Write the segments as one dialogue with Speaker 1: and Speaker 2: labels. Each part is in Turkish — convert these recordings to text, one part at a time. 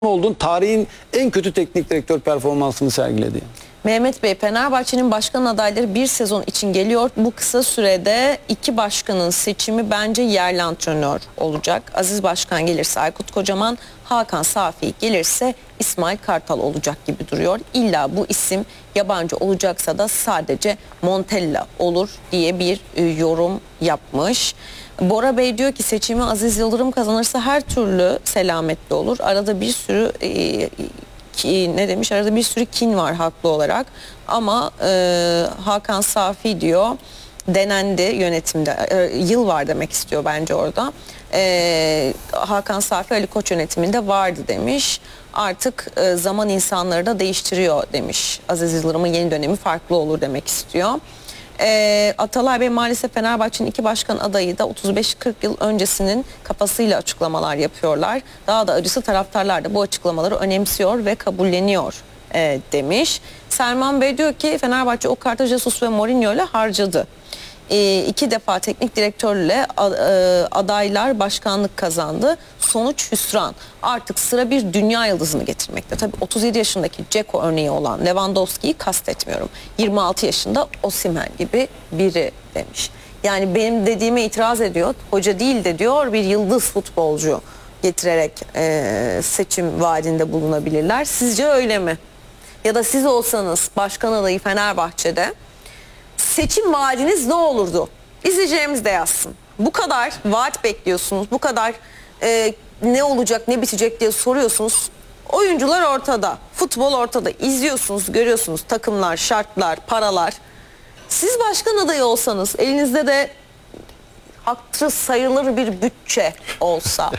Speaker 1: oldun, tarihin en kötü teknik direktör performansını sergiledi.
Speaker 2: Mehmet Bey, Fenerbahçe'nin başkan adayları bir sezon için geliyor. Bu kısa sürede iki başkanın seçimi bence yerli antrenör olacak. Aziz Başkan gelirse Aykut Kocaman, Hakan Safi gelirse İsmail Kartal olacak gibi duruyor. İlla bu isim yabancı olacaksa da sadece Montella olur diye bir yorum yapmış. Bora Bey diyor ki seçimi Aziz Yıldırım kazanırsa her türlü selametli olur. Arada bir sürü arada bir sürü kin var haklı olarak ama Hakan Safi diyor denendi yönetimde, yıl var demek istiyor bence orada. Hakan Safi Ali Koç yönetiminde vardı demiş, artık zaman insanları da değiştiriyor demiş. Aziz Yıldırım'ın yeni dönemi farklı olur demek istiyor. Atalay Bey, maalesef Fenerbahçe'nin iki başkan adayı da 35-40 yıl öncesinin kafasıyla açıklamalar yapıyorlar. Daha da acısı, taraftarlar da bu açıklamaları önemsiyor ve kabulleniyor demiş. Selman Bey diyor ki Fenerbahçe o kartı Jesus ve Mourinho ile harcadı. İki defa teknik direktörle adaylar başkanlık kazandı. Sonuç hüsran. Artık sıra bir dünya yıldızını getirmekte. Tabii 37 yaşındaki Dzeko örneği olan Lewandowski'yi kastetmiyorum. 26 yaşında Osimhen gibi biri demiş. Yani benim dediğime itiraz ediyor. Hoca değil de diyor bir yıldız futbolcu getirerek seçim vaadinde bulunabilirler. Sizce öyle mi? Ya da siz olsanız başkan adayı Fenerbahçe'de seçim vaadiniz ne olurdu? İzleyicilerimiz de yazsın. Bu kadar vaat bekliyorsunuz, bu kadar ne olacak, ne bitecek diye soruyorsunuz. Oyuncular ortada, futbol ortada. İzliyorsunuz, görüyorsunuz takımlar, şartlar, paralar. Siz başkan adayı olsanız, elinizde de hatırı sayılır bir bütçe olsa,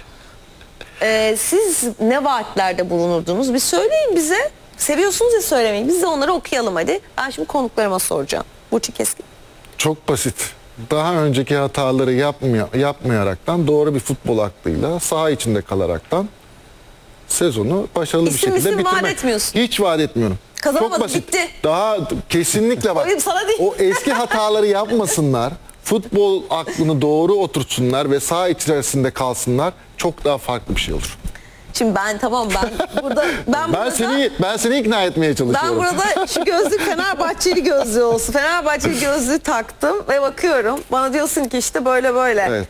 Speaker 2: siz ne vaatlerde bulunurdunuz? Bir söyleyin bize. Seviyorsunuz ya söylemeyi. Biz de onları okuyalım hadi. Ben şimdi konuklarıma soracağım. Burçin Keskin.
Speaker 3: Çok basit. Daha önceki hataları yapmayaraktan, doğru bir futbol aklıyla, saha içinde kalaraktan sezonu başarılı bir şekilde bitirmek.
Speaker 2: vaat etmiyorsun.
Speaker 3: Hiç vaat etmiyorum.
Speaker 2: Kazanamadık,
Speaker 3: Çok basit.
Speaker 2: bitti.
Speaker 3: Daha kesinlikle bak.
Speaker 2: Oyun sana değil.
Speaker 3: O eski hataları yapmasınlar. Futbol aklını doğru oturtsunlar ve saha içerisinde kalsınlar. Çok daha farklı bir şey olur.
Speaker 2: Şimdi ben burada
Speaker 3: Ben seni ikna etmeye çalışıyorum.
Speaker 2: Ben burada şu gözlük Fenerbahçeli gözlüğü olsun. Fenerbahçeli gözlüğü taktım ve bakıyorum. Bana diyorsun ki işte böyle.
Speaker 3: Evet.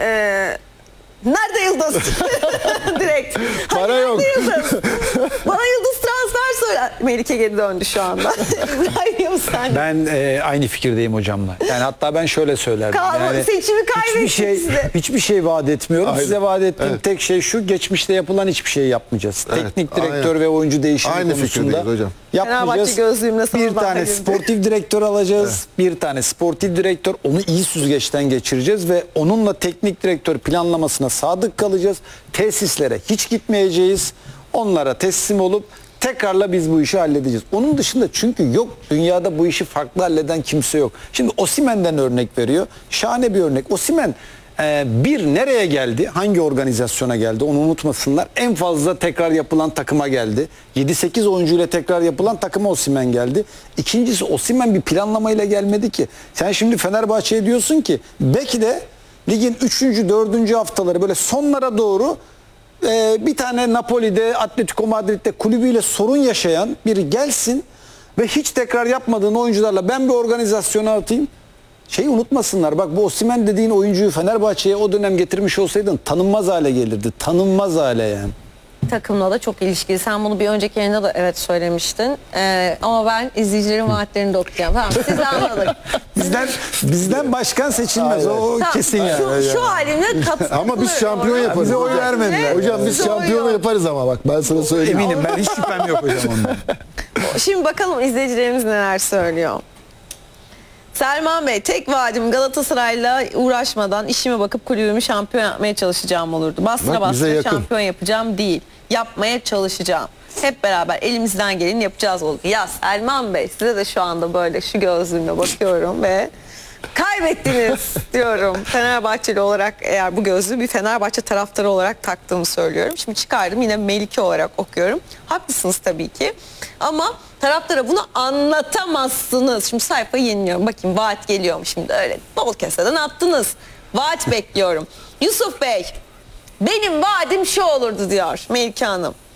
Speaker 2: Nerede Yıldız? Direkt.
Speaker 3: Para yok.
Speaker 2: Yıldız? Bana Yıldız transfer söyle. Melike geri döndü şu anda. İbrahim sen.
Speaker 1: Ben aynı fikirdeyim hocamla. Yani hatta ben şöyle söylerdim. Yani
Speaker 2: seçimi kaybettik
Speaker 1: hiçbir şey vaat etmiyorum.
Speaker 3: Aynen.
Speaker 1: Size vaat ettiğim
Speaker 3: Evet.
Speaker 1: tek şey şu: geçmişte yapılan hiçbir şey yapmayacağız.
Speaker 3: Evet,
Speaker 1: Teknik direktör
Speaker 3: aynen.
Speaker 1: ve oyuncu değişimi
Speaker 3: Aynı
Speaker 1: konusunda
Speaker 3: fikirdeyiz hocam.
Speaker 2: Fenerbahçe
Speaker 1: yapmayacağız.
Speaker 2: gözlüğümle sana
Speaker 1: Bir
Speaker 2: daha
Speaker 1: tane
Speaker 2: girdi.
Speaker 1: sportif direktör alacağız. Bir tane sportif direktör, onu iyi süzgeçten geçireceğiz ve onunla teknik direktör planlamasına sadık kalacağız. Tesislere hiç gitmeyeceğiz. Onlara teslim olup tekrarla biz bu işi halledeceğiz. Onun dışında çünkü yok, dünyada bu işi farklı halleden kimse yok. Şimdi Osimhen'den örnek veriyor. Şahane bir örnek. Osimhen nereye geldi? Hangi organizasyona geldi? Onu unutmasınlar. En fazla tekrar yapılan takıma geldi. 7-8 oyuncuyla tekrar yapılan takıma Osimhen geldi. İkincisi, Osimhen bir planlamayla gelmedi ki. Sen şimdi Fenerbahçe'ye diyorsun ki belki de ligin 3. 4. haftaları böyle sonlara doğru bir tane Napoli'de, Atletico Madrid'de kulübüyle sorun yaşayan biri gelsin ve hiç tekrar yapmadığın oyuncularla ben bir organizasyona atayım. Şeyi unutmasınlar, bak bu Osimhen dediğin oyuncuyu Fenerbahçe'ye o dönem getirmiş olsaydın tanınmaz hale gelirdi. Tanınmaz hale yani.
Speaker 2: Takımla da çok ilişkili. Sen bunu bir önceki yayında da evet söylemiştin. Ama ben izleyicilerin vaatlerini de okuyacağım. Tamam, siz anladık.
Speaker 1: Bizden başkan seçilmez. O
Speaker 2: Tamam,
Speaker 1: kesin yani.
Speaker 2: Şu halimle katılıyorum.
Speaker 3: Ama biz şampiyon yaparız.
Speaker 1: Bize oy vermediler.
Speaker 3: Hocam biz
Speaker 2: Bize oy
Speaker 3: şampiyonu
Speaker 2: yok.
Speaker 3: yaparız ama bak ben sana söyleyeyim.
Speaker 1: Eminim, ben hiç şüphem yok hocam ondan.
Speaker 2: Şimdi bakalım izleyicilerimiz neler söylüyor. Selman Bey, tek vaadim Galatasaray'la uğraşmadan işime bakıp kulübümü şampiyon yapmaya çalışacağım olurdu. Bastıra
Speaker 3: Bak, bize
Speaker 2: bastıra
Speaker 3: yakın.
Speaker 2: şampiyon yapacağım değil. Yapmaya çalışacağım. Hep beraber elimizden geleni yapacağız oldu. Ya Selman Bey, size de şu anda böyle şu gözlüğümle bakıyorum ve kaybettiniz diyorum. Fenerbahçeli olarak eğer bu gözlüğü bir Fenerbahçe taraftarı olarak taktığımı söylüyorum. Şimdi çıkardım, yine Melike olarak okuyorum. Haklısınız tabii ki. Ama taraftara bunu anlatamazsınız. Şimdi sayfayı yeniliyorum. Bakayım vaat geliyor mu şimdi, öyle bol keseden attınız. Vaat bekliyorum. Yusuf Bey, benim vaadim şu olurdu diyor Melike Hanım.